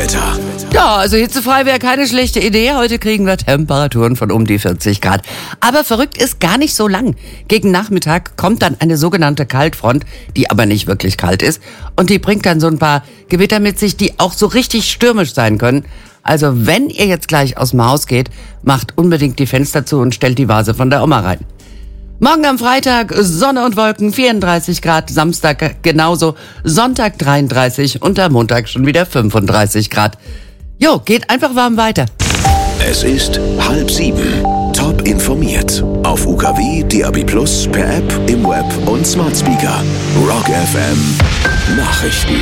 Wetter. Ja, also hitzefrei wäre keine schlechte Idee. Heute kriegen wir Temperaturen von um die 40 Grad. Aber verrückt ist gar nicht so lang. Gegen Nachmittag kommt dann eine sogenannte Kaltfront, die aber nicht wirklich kalt ist. Und die bringt dann so ein paar Gewitter mit sich, die auch so richtig stürmisch sein können. Also wenn ihr jetzt gleich aus dem Haus geht, macht unbedingt die Fenster zu und stellt die Vase von der Oma rein. Morgen am Freitag Sonne und Wolken, 34 Grad, Samstag genauso, Sonntag 33 und am Montag schon wieder 35 Grad. Jo, geht einfach warm weiter. Es ist 6:30. Top informiert. Auf UKW, DAB+, per App, im Web und Smart Speaker. Rock FM Nachrichten.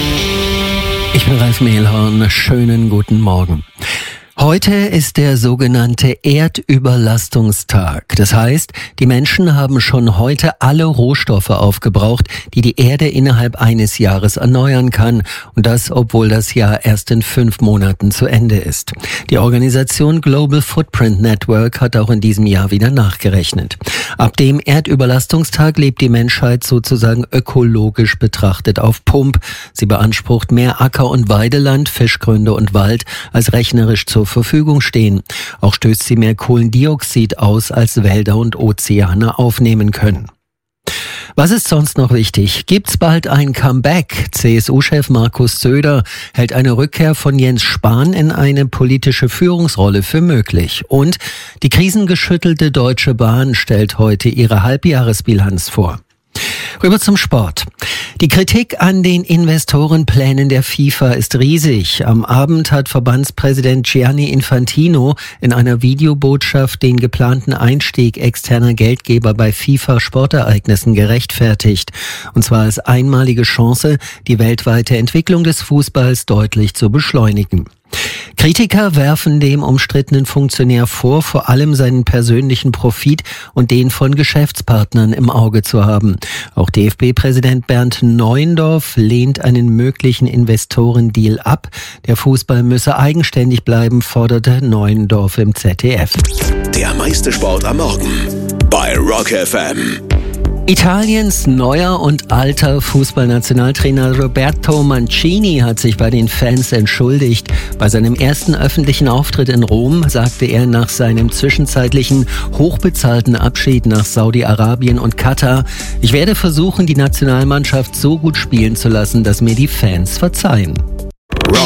Ich bin Ralf Mehlhorn. Schönen guten Morgen. Heute ist der sogenannte Erdüberlastungstag. Das heißt, die Menschen haben schon heute alle Rohstoffe aufgebraucht, die die Erde innerhalb eines Jahres erneuern kann. Und das, obwohl das Jahr erst in 5 Monaten zu Ende ist. Die Organisation Global Footprint Network hat auch in diesem Jahr wieder nachgerechnet. Ab dem Erdüberlastungstag lebt die Menschheit sozusagen ökologisch betrachtet auf Pump. Sie beansprucht mehr Acker- und Weideland, Fischgründe und Wald, als rechnerisch zur Verfügung stehen. Auch stößt sie mehr Kohlendioxid aus, als Wälder und Ozeane aufnehmen können. Was ist sonst noch wichtig? Gibt's bald ein Comeback? CSU-Chef Markus Söder hält eine Rückkehr von Jens Spahn in eine politische Führungsrolle für möglich. Und die krisengeschüttelte Deutsche Bahn stellt heute ihre Halbjahresbilanz vor. Rüber zum Sport. Die Kritik an den Investorenplänen der FIFA ist riesig. Am Abend hat Verbandspräsident Gianni Infantino in einer Videobotschaft den geplanten Einstieg externer Geldgeber bei FIFA-Sportereignissen gerechtfertigt. Und zwar als einmalige Chance, die weltweite Entwicklung des Fußballs deutlich zu beschleunigen. Kritiker werfen dem umstrittenen Funktionär vor, vor allem seinen persönlichen Profit und den von Geschäftspartnern im Auge zu haben. Auch DFB-Präsident Bernd Neuendorf lehnt einen möglichen Investorendeal ab. Der Fußball müsse eigenständig bleiben, forderte Neuendorf im ZDF. Der meiste Sport am Morgen bei Rock FM. Italiens neuer und alter Fußballnationaltrainer Roberto Mancini hat sich bei den Fans entschuldigt. Bei seinem ersten öffentlichen Auftritt in Rom sagte er nach seinem zwischenzeitlichen hochbezahlten Abschied nach Saudi-Arabien und Katar: Ich werde versuchen, die Nationalmannschaft so gut spielen zu lassen, dass mir die Fans verzeihen.